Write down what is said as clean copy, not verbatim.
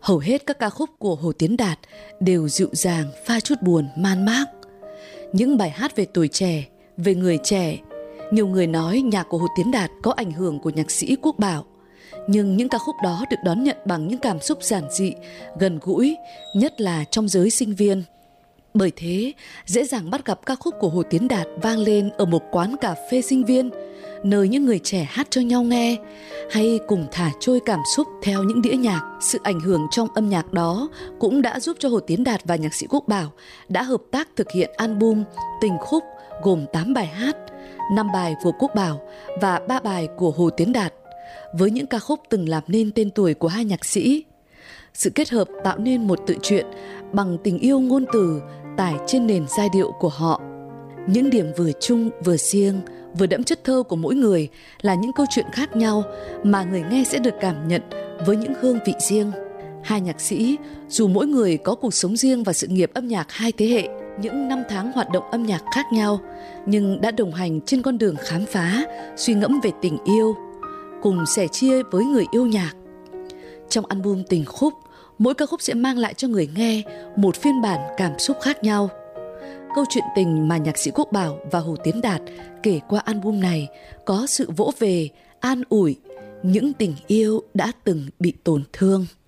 Hầu hết các ca khúc của Hồ Tiến Đạt đều dịu dàng, pha chút buồn, man mác. Những bài hát về tuổi trẻ, về người trẻ. Nhiều người nói nhạc của Hồ Tiến Đạt có ảnh hưởng của nhạc sĩ Quốc Bảo. Nhưng những ca khúc đó được đón nhận bằng những cảm xúc giản dị, gần gũi, nhất là trong giới sinh viên. Bởi thế, dễ dàng bắt gặp ca khúc của Hồ Tiến Đạt vang lên ở một quán cà phê sinh viên, nơi những người trẻ hát cho nhau nghe, hay cùng thả trôi cảm xúc theo những đĩa nhạc. Sự ảnh hưởng trong âm nhạc đó cũng đã giúp cho Hồ Tiến Đạt và nhạc sĩ Quốc Bảo đã hợp tác thực hiện album Tình Khúc gồm 8 bài hát, 5 bài của Quốc Bảo và 3 bài của Hồ Tiến Đạt, với những ca khúc từng làm nên tên tuổi của hai nhạc sĩ. Sự kết hợp tạo nên một tự truyện bằng tình yêu ngôn từ tải trên nền giai điệu của họ. Những điểm vừa chung vừa riêng, vừa đẫm chất thơ của mỗi người là những câu chuyện khác nhau mà người nghe sẽ được cảm nhận với những hương vị riêng. Hai nhạc sĩ, dù mỗi người có cuộc sống riêng và sự nghiệp âm nhạc hai thế hệ, những năm tháng hoạt động âm nhạc khác nhau, nhưng đã đồng hành trên con đường khám phá, suy ngẫm về tình yêu, cùng sẻ chia với người yêu nhạc. Trong album Tình Khúc, mỗi ca khúc sẽ mang lại cho người nghe một phiên bản cảm xúc khác nhau. Câu chuyện tình mà nhạc sĩ Quốc Bảo và Hồ Tiến Đạt kể qua album này có sự vỗ về, an ủi những tình yêu đã từng bị tổn thương.